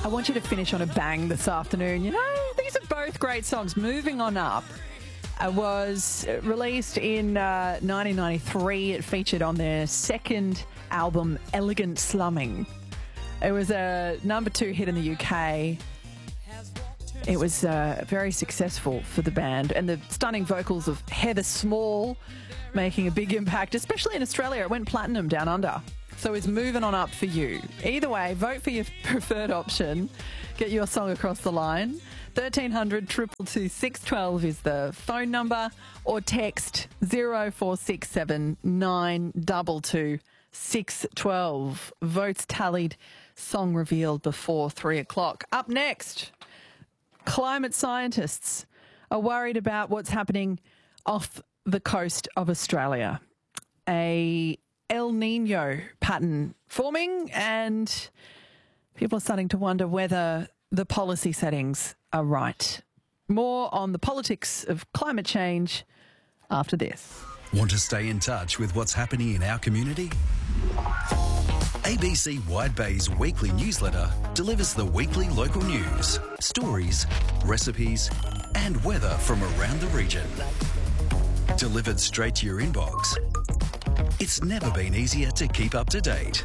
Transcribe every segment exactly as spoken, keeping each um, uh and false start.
I want you to finish on a bang this afternoon. You know, these are both great songs. Moving On Up uh, was released in uh, nineteen ninety-three. It featured on their second album, Elegant Slumming. It was a number two hit in the U K. It was uh, very successful for the band, and the stunning vocals of Heather Small making a big impact, especially in Australia. It went platinum down under. So it's Moving On Up for you. Either way, vote for your preferred option. Get your song across the line. thirteen hundred, two two two, six one two is the phone number, or text zero four six seven, nine two two, six one two. Votes tallied, song revealed before three o'clock. Up next, climate scientists are worried about what's happening off the coast of Australia. A El Nino pattern forming, and people are starting to wonder whether the policy settings are right. More on the politics of climate change after this. Want to stay in touch with what's happening in our community? A B C Wide Bay's weekly newsletter delivers the weekly local news, stories, recipes, and weather from around the region. Delivered straight to your inbox. It's never been easier to keep up to date.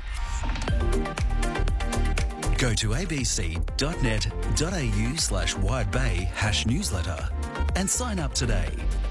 Go to abc.net.au slash widebay hash newsletter and sign up today.